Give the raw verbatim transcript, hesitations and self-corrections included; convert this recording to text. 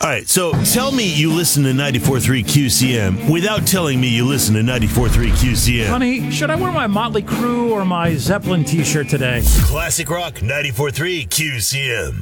All right, so tell me you listen to ninety-four point three Q C M without telling me you listen to ninety-four point three Q C M. Honey, should I wear my Motley Crue or my Zeppelin t-shirt today? Classic Rock ninety-four point three Q C M.